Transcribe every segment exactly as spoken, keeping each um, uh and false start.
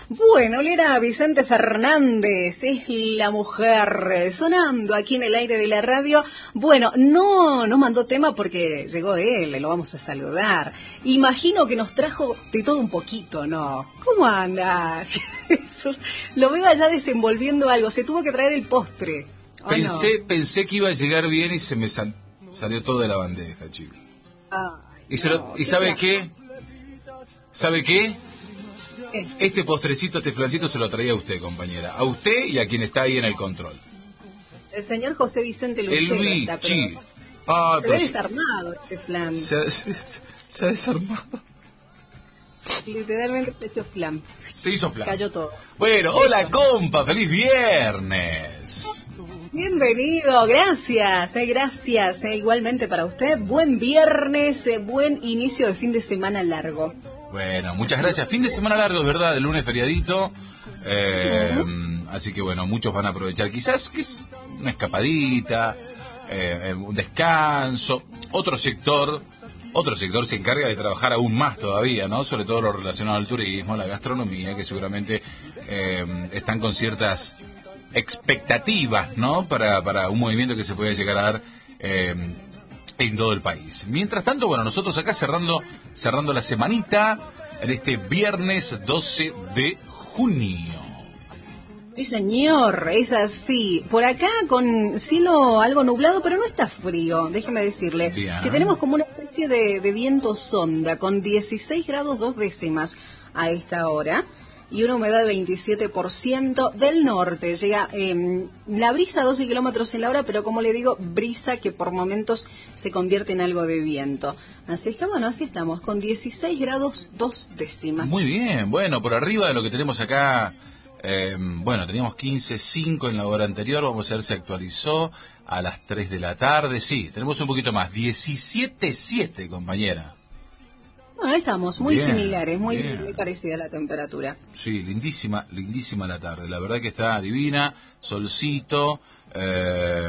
Bueno, Lera Vicente Fernández es la mujer sonando aquí en el aire de la radio. Bueno, no, no mandó tema porque llegó él, lo vamos a saludar. Imagino que nos trajo de todo un poquito, ¿no? ¿Cómo anda? Lo veo allá desenvolviendo algo, se tuvo que traer el postre. Pensé, no? pensé que iba a llegar bien y se me sal, salió todo de la bandeja, chicos. Y, se lo, no, ¿y sabe qué? ¿Sabe qué? ¿Qué? Este postrecito, este flancito se lo traía a usted, compañera. A usted y a quien está ahí en el control. El señor José Vicente Lucero. El está, bichi. Ah, se ve desarmado este flan. Se, se, se ha desarmado. Literalmente se hizo flan. Se hizo flan. Cayó todo. Bueno, hola compa, feliz viernes. Bienvenido, gracias, eh, gracias, eh, igualmente para usted. Buen viernes, eh, buen inicio de fin de semana largo. Bueno, muchas gracias. Fin de semana largo, es verdad, el lunes feriadito. Eh, uh-huh. Así que bueno, muchos van a aprovechar. Quizás que es una escapadita, eh, un descanso. Otro sector, otro sector se encarga de trabajar aún más todavía, ¿no? Sobre todo lo relacionado al turismo, la gastronomía, que seguramente eh, están con ciertas expectativas, ¿no? Para, para un movimiento que se puede llegar a dar eh, en todo el país. Mientras tanto, bueno, nosotros acá cerrando cerrando la semanita en este viernes doce de junio. Sí, señor, es así. Por acá con cielo algo nublado, pero no está frío, déjeme decirle. Bien. Que tenemos como una especie de, de viento sonda con dieciséis grados dos décimas a esta hora. Y una humedad de veintisiete por ciento del norte. Llega eh, la brisa a doce kilómetros en la hora, pero como le digo, brisa que por momentos se convierte en algo de viento. Así es que bueno, así estamos, con dieciséis grados dos décimas. Muy bien, bueno, por arriba de lo que tenemos acá, eh, bueno, teníamos quince cinco en la hora anterior, vamos a ver si actualizó a las tres de la tarde. Sí, tenemos un poquito más, diecisiete siete, compañera. Bueno, ahí estamos, muy bien, similares, muy, bien. muy parecida la temperatura. Sí, lindísima, lindísima la tarde. La verdad que está divina, solcito, eh,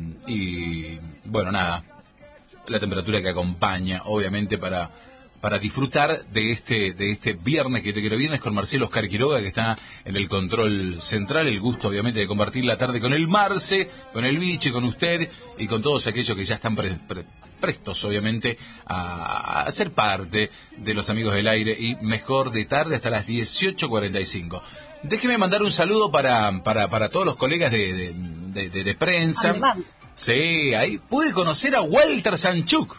y bueno, nada, la temperatura que acompaña, obviamente, para para disfrutar de este de este viernes que te quiero viernes con Marcelo Oscar Quiroga, que está en el control central. El gusto, obviamente, de compartir la tarde con el Marce, con el Biche, con usted y con todos aquellos que ya están pre, pre, prestos, obviamente, a, a ser parte de los amigos del aire y mejor de tarde hasta las dieciocho cuarenta y cinco. Déjeme mandar un saludo para para, para todos los colegas de, de, de, de, de prensa. Alemán. Sí, ahí pude conocer a Walter Sanchuk.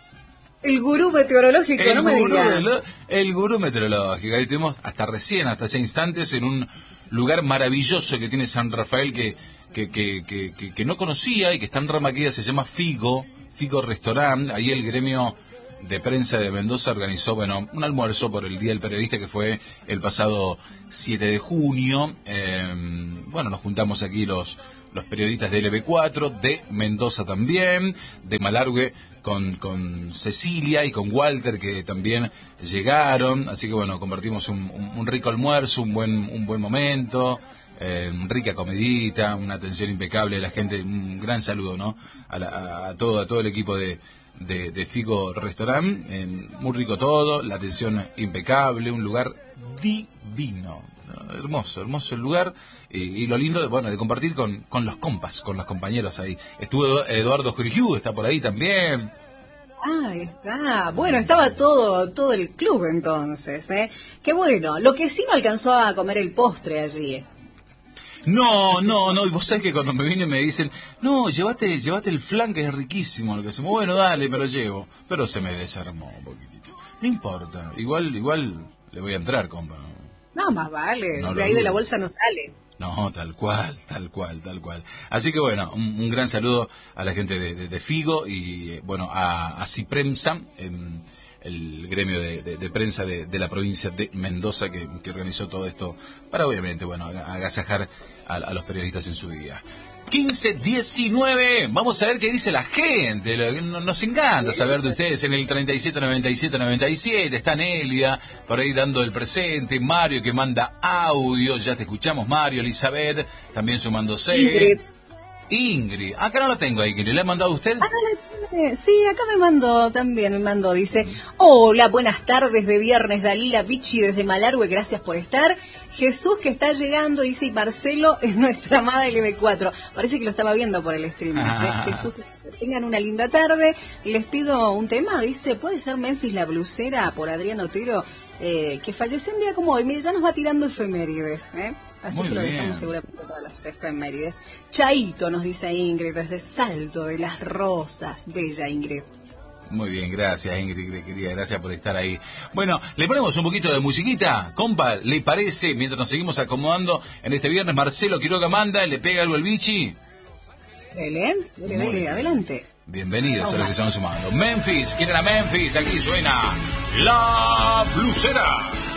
El gurú meteorológico, el no me gurú, diga. El, el gurú meteorológico. Ahí estuvimos hasta recién, hasta hace instantes, en un lugar maravilloso que tiene San Rafael que que, que, que, que, que no conocía y que está en Ramaquilla, se llama Figo, Figo Restaurant. Ahí el gremio de prensa de Mendoza organizó, bueno, un almuerzo por el Día del Periodista que fue el pasado siete de junio. Eh, bueno, nos juntamos aquí los los periodistas de L B cuatro, de Mendoza también, de Malargüe con, con Cecilia y con Walter, que también llegaron. Así que bueno, compartimos un, un, un rico almuerzo, un buen un buen momento, eh, rica comidita, una atención impecable de la gente. Un gran saludo, ¿no? A, la, a todo a todo el equipo de de, de Figo Restaurant. Eh, muy rico todo, la atención impecable, un lugar divino. Hermoso, hermoso el lugar, y, y lo lindo de, bueno, de compartir con, con los compas, con los compañeros ahí. Estuvo Eduardo Jurijú, está por ahí también. Ah, está. Bueno, estaba todo todo el club entonces, ¿eh? Qué bueno. Lo que sí no alcanzó a comer el postre allí. No, no, no, y vos sabés que cuando me vienen me dicen, no, llévate, llévate el flan que es riquísimo, lo que hacemos, bueno, dale, me lo llevo. Pero se me desarmó un poquitito. No importa, igual, igual le voy a entrar, compa. No, más vale, no de ahí dudo. De la bolsa no sale. No, tal cual, tal cual, tal cual. Así que bueno, un, un gran saludo a la gente de, de, de Figo y bueno, a, a Cipremsa, en el gremio de, de, de prensa de, de la provincia de Mendoza, que, que organizó todo esto para, obviamente, bueno, agasajar a, a los periodistas en su día. quince diecinueve, vamos a ver qué dice la gente. Nos encanta saber de ustedes en el treinta y siete noventa y siete noventa y siete. Está Nélida por ahí dando el presente, Mario que manda audio, ya te escuchamos Mario, Elizabeth también sumándose. Ingrid. Ingrid, acá no la tengo a Ingrid, ¿le ha mandado usted? Ah, Eh, sí, acá me mandó también, me mandó, dice, hola, buenas tardes de viernes, Dalila Vichy desde Malargüe, gracias por estar. Jesús que está llegando, dice, y Marcelo es nuestra amada L B cuatro. Parece que lo estaba viendo por el stream. Ah. Jesús, que tengan una linda tarde. Les pido un tema, dice, ¿puede ser Memphis la blusera por Adrián Otero? Eh, que falleció un día como hoy, mire, ya nos va tirando efemérides, ¿eh? Así Muy que lo bien. Dejamos seguramente todas las efemérides. Chaito, nos dice Ingrid, desde Salto de las Rosas. Bella Ingrid. Muy bien, gracias Ingrid, querida, gracias por estar ahí. Bueno, le ponemos un poquito de musiquita, compa, ¿le parece? Mientras nos seguimos acomodando en este viernes, Marcelo Quiroga manda, ¿le pega algo el bichi? Dele, dele, dele, adelante. Bienvenidos a los que están sumando. Memphis, ¿quién era Memphis? Aquí suena La Blusera.